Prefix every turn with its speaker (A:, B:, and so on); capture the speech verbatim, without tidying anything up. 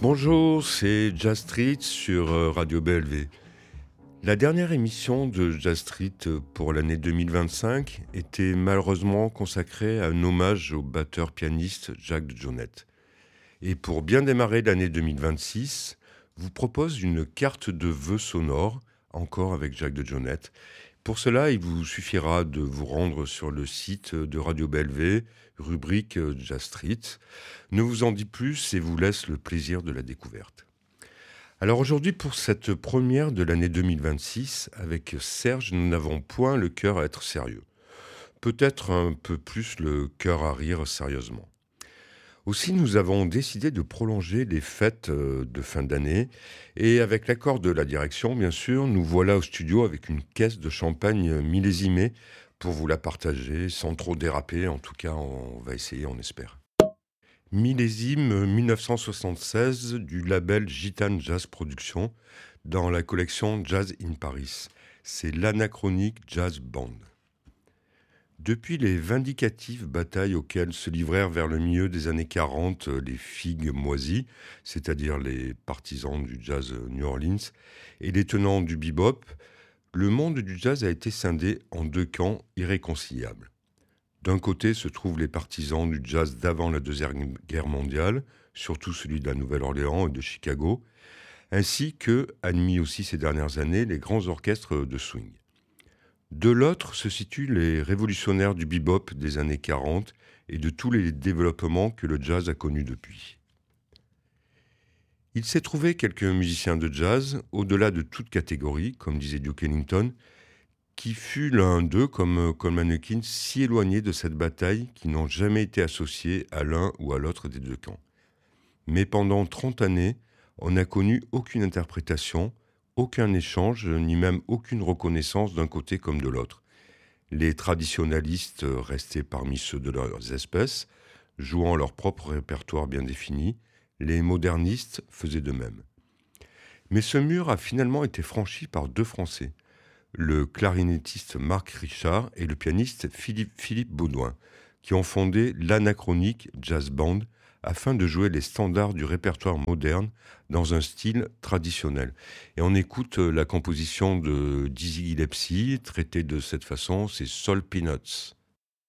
A: Bonjour, c'est Jazz Street sur euh, Radio B L V. La dernière émission de Jazz Street euh, pour l'année deux mille vingt-cinq était malheureusement consacrée à un hommage au batteur-pianiste Jacques de Jonette. Et pour bien démarrer l'année deux mille vingt-six, vous propose une carte de vœux sonore, encore avec Jacques de Jonette. Pour cela, il vous suffira de vous rendre sur le site de Radio B L V, rubrique euh, Jazz Street. Ne vous en dis plus et vous laisse le plaisir de la découverte. Alors aujourd'hui, pour cette première de l'année deux mille vingt-six, avec Serge, nous n'avons point le cœur à être sérieux. Peut-être un peu plus le cœur à rire sérieusement. Aussi, nous avons décidé de prolonger les fêtes euh, de fin d'année et avec l'accord de la direction, bien sûr, nous voilà au studio avec une caisse de champagne millésimée pour vous la partager sans trop déraper. En tout cas, on va essayer, on espère. Millésime dix-neuf cent soixante-seize du label Gitane Jazz Productions dans la collection Jazz in Paris. C'est l'Anachronic Jazz Band. Depuis les vindicatives batailles auxquelles se livrèrent vers le milieu des années quarante les figues moisies, c'est-à-dire les partisans du jazz New Orleans, et les tenants du bebop, le monde du jazz a été scindé en deux camps irréconciliables. D'un côté se trouvent les partisans du jazz d'avant la Deuxième Guerre mondiale, surtout celui de la Nouvelle-Orléans et de Chicago, ainsi que, admis aussi ces dernières années, les grands orchestres de swing. De l'autre se situent les révolutionnaires du bebop des années quarante et de tous les développements que le jazz a connus depuis. Il s'est trouvé quelques musiciens de jazz, au-delà de toute catégorie, comme disait Duke Ellington, qui fut l'un d'eux, comme Coleman Hawkins, si éloigné de cette bataille qu'ils n'ont jamais été associés à l'un ou à l'autre des deux camps. Mais pendant trente années, on n'a connu aucune interprétation, aucun échange, ni même aucune reconnaissance d'un côté comme de l'autre. Les traditionalistes restaient parmi ceux de leurs espèces, jouant leur propre répertoire bien défini, les modernistes faisaient de même. Mais ce mur a finalement été franchi par deux Français, le clarinettiste Marc Richard et le pianiste Philippe, Philippe Baudouin, qui ont fondé l'Anachronic Jazz Band afin de jouer les standards du répertoire moderne dans un style traditionnel. Et on écoute la composition de Dizzy Gillespie, traitée de cette façon, c'est Soul Peanuts.